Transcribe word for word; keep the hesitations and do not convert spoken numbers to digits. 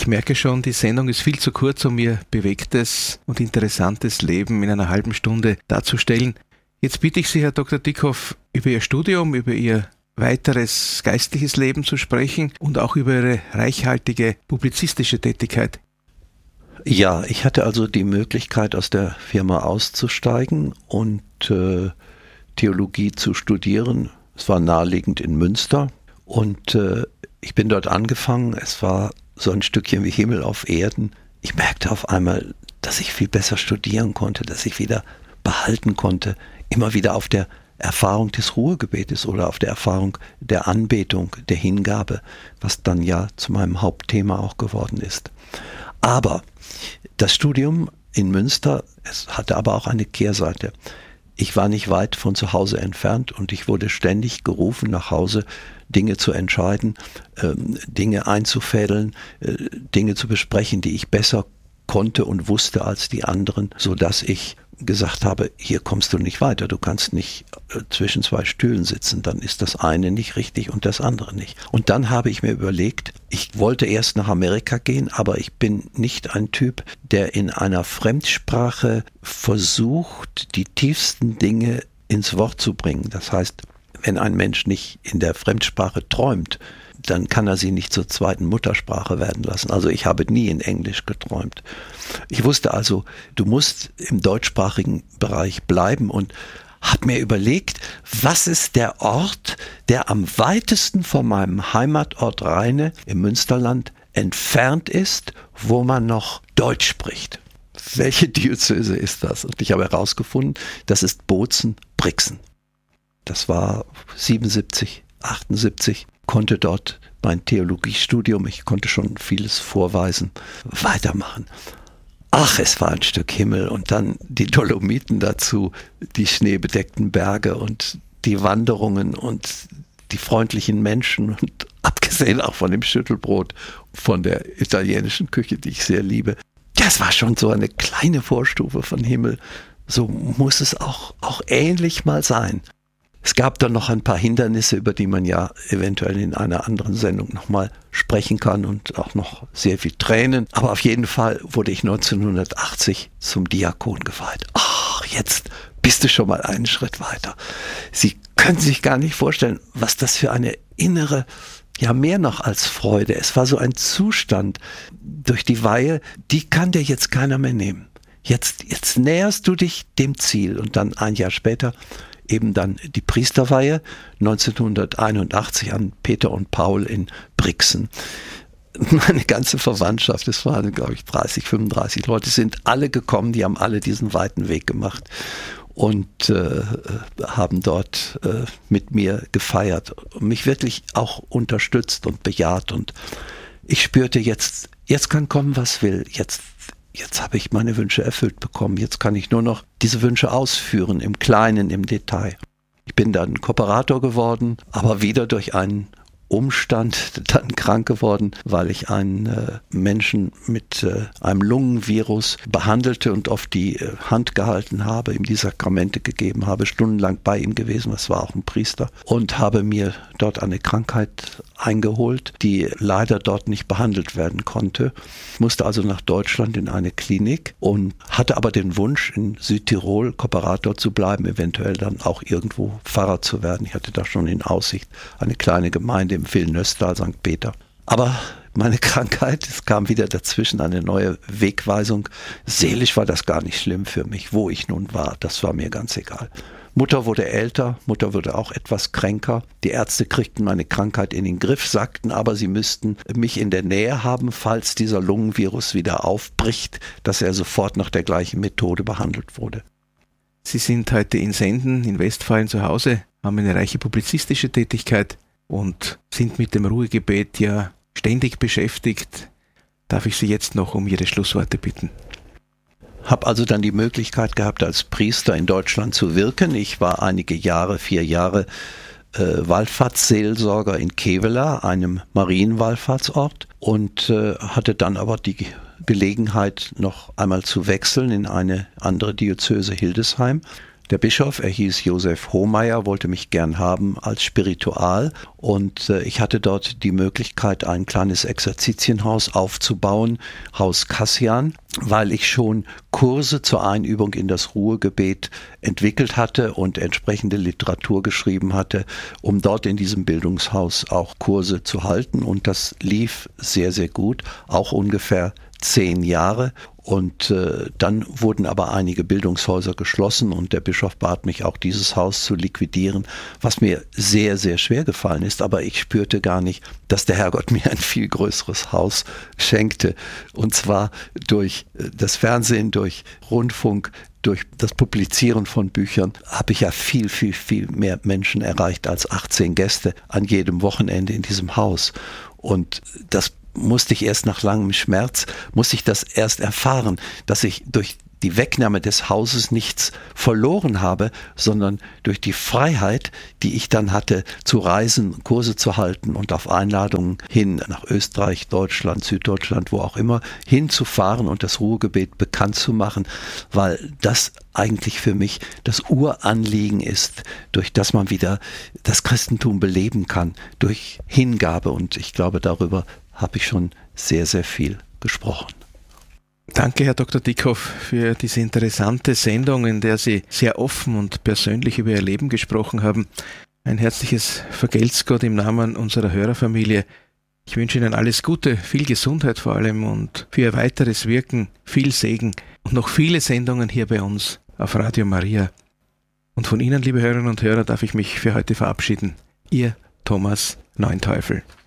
Ich merke schon, die Sendung ist viel zu kurz, um Ihr bewegtes und interessantes Leben in einer halben Stunde darzustellen. Jetzt bitte ich Sie, Herr Doktor Dickhoff, über Ihr Studium, über Ihr weiteres geistliches Leben zu sprechen und auch über Ihre reichhaltige publizistische Tätigkeit. Ja, ich hatte also die Möglichkeit, aus der Firma auszusteigen und äh, Theologie zu studieren. Es war naheliegend in Münster und äh, ich bin dort angefangen. Es war so ein Stückchen wie Himmel auf Erden. Ich merkte auf einmal, dass ich viel besser studieren konnte, dass ich wieder behalten konnte, immer wieder auf der Erfahrung des Ruhegebetes oder auf der Erfahrung der Anbetung, der Hingabe, was dann ja zu meinem Hauptthema auch geworden ist. Aber das Studium in Münster, es hatte aber auch eine Kehrseite. Ich war nicht weit von zu Hause entfernt und ich wurde ständig gerufen, nach Hause Dinge zu entscheiden, äh, Dinge einzufädeln, äh, Dinge zu besprechen, die ich besser konnte und wusste als die anderen, sodass ich gesagt habe, hier kommst du nicht weiter, du kannst nicht äh, zwischen zwei Stühlen sitzen, dann ist das eine nicht richtig und das andere nicht. Und dann habe ich mir überlegt, ich wollte erst nach Amerika gehen, aber ich bin nicht ein Typ, der in einer Fremdsprache versucht, die tiefsten Dinge ins Wort zu bringen. Das heißt, wenn ein Mensch nicht in der Fremdsprache träumt, dann kann er sie nicht zur zweiten Muttersprache werden lassen. Also ich habe nie in Englisch geträumt. Ich wusste also, du musst im deutschsprachigen Bereich bleiben und habe mir überlegt, was ist der Ort, der am weitesten von meinem Heimatort Rheine im Münsterland entfernt ist, wo man noch Deutsch spricht. Welche Diözese ist das? Und ich habe herausgefunden, das ist Bozen-Brixen. Das war siebenundsiebzig, achtundsiebzig. Konnte dort mein Theologiestudium, ich konnte schon vieles vorweisen, weitermachen. Ach, es war ein Stück Himmel und dann die Dolomiten dazu, die schneebedeckten Berge und die Wanderungen und die freundlichen Menschen und abgesehen auch von dem Schüttelbrot, von der italienischen Küche, die ich sehr liebe. Das war schon so eine kleine Vorstufe von Himmel. So muss es auch, auch ähnlich mal sein. Es gab dann noch ein paar Hindernisse, über die man ja eventuell in einer anderen Sendung nochmal sprechen kann und auch noch sehr viel Tränen. Aber auf jeden Fall wurde ich neunzehnhundertachtzig zum Diakon geweiht. Ach, jetzt bist du schon mal einen Schritt weiter. Sie können sich gar nicht vorstellen, was das für eine innere, ja mehr noch als Freude. Es war so ein Zustand durch die Weihe, die kann dir jetzt keiner mehr nehmen. Jetzt, jetzt näherst du dich dem Ziel und dann ein Jahr später eben dann die Priesterweihe neunzehnhunderteinundachtzig an Peter und Paul in Brixen. Meine ganze Verwandtschaft, es waren glaube ich dreißig, fünfunddreißig Leute, sind alle gekommen, die haben alle diesen weiten Weg gemacht und äh, haben dort äh, mit mir gefeiert und mich wirklich auch unterstützt und bejaht und ich spürte jetzt, jetzt kann kommen, was will, jetzt Jetzt habe ich meine Wünsche erfüllt bekommen. Jetzt kann ich nur noch diese Wünsche ausführen, im Kleinen, im Detail. Ich bin dann Kooperator geworden, aber wieder durch einen Umstand dann krank geworden, weil ich einen äh, Menschen mit äh, einem Lungenvirus behandelte und auf die äh, Hand gehalten habe, ihm die Sakramente gegeben habe, stundenlang bei ihm gewesen, das war auch ein Priester, und habe mir dort eine Krankheit eingeholt, die leider dort nicht behandelt werden konnte. Ich musste also nach Deutschland in eine Klinik und hatte aber den Wunsch, in Südtirol Kooperator zu bleiben, eventuell dann auch irgendwo Pfarrer zu werden. Ich hatte da schon in Aussicht eine kleine Gemeinde im Villeneuve-Tal, Sankt Peter. Aber meine Krankheit, es kam wieder dazwischen eine neue Wegweisung. Seelisch war das gar nicht schlimm für mich, wo ich nun war, das war mir ganz egal. Mutter wurde älter, Mutter wurde auch etwas kränker. Die Ärzte kriegten meine Krankheit in den Griff, sagten aber, sie müssten mich in der Nähe haben, falls dieser Lungenvirus wieder aufbricht, dass er sofort nach der gleichen Methode behandelt wurde. Sie sind heute in Senden, in Westfalen zu Hause, haben eine reiche publizistische Tätigkeit und sind mit dem Ruhegebet ja ständig beschäftigt. Darf ich Sie jetzt noch um Ihre Schlussworte bitten? Habe also dann die Möglichkeit gehabt, als Priester in Deutschland zu wirken. Ich war einige Jahre, vier Jahre äh, Wallfahrtsseelsorger in Kevela, einem Marienwallfahrtsort, und äh, hatte dann aber die Gelegenheit, noch einmal zu wechseln in eine andere Diözese, Hildesheim. Der Bischof, er hieß Josef Hohmeier, wollte mich gern haben als Spiritual und äh, ich hatte dort die Möglichkeit, ein kleines Exerzitienhaus aufzubauen, Haus Kassian, weil ich schon Kurse zur Einübung in das Ruhegebet entwickelt hatte und entsprechende Literatur geschrieben hatte, um dort in diesem Bildungshaus auch Kurse zu halten, und das lief sehr, sehr gut, auch ungefähr zehn Jahre. Und äh, dann wurden aber einige Bildungshäuser geschlossen und der Bischof bat mich, auch dieses Haus zu liquidieren, was mir sehr, sehr schwer gefallen ist. Aber ich spürte gar nicht, dass der Herrgott mir ein viel größeres Haus schenkte. Und zwar durch das Fernsehen, durch Rundfunk, durch das Publizieren von Büchern habe ich ja viel, viel, viel mehr Menschen erreicht als achtzehn Gäste an jedem Wochenende in diesem Haus. Und das musste ich erst nach langem Schmerz, musste ich das erst erfahren, dass ich durch die Wegnahme des Hauses nichts verloren habe, sondern durch die Freiheit, die ich dann hatte, zu reisen, Kurse zu halten und auf Einladungen hin nach Österreich, Deutschland, Süddeutschland, wo auch immer, hinzufahren und das Ruhegebet bekannt zu machen, weil das eigentlich für mich das Uranliegen ist, durch das man wieder das Christentum beleben kann, durch Hingabe. Und ich glaube, darüber habe ich schon sehr, sehr viel gesprochen. Danke, Herr Doktor Dickhoff, für diese interessante Sendung, in der Sie sehr offen und persönlich über Ihr Leben gesprochen haben. Ein herzliches Vergelt's Gott im Namen unserer Hörerfamilie. Ich wünsche Ihnen alles Gute, viel Gesundheit vor allem und für Ihr weiteres Wirken viel Segen und noch viele Sendungen hier bei uns auf Radio Maria. Und von Ihnen, liebe Hörerinnen und Hörer, darf ich mich für heute verabschieden. Ihr Thomas Neunteufel.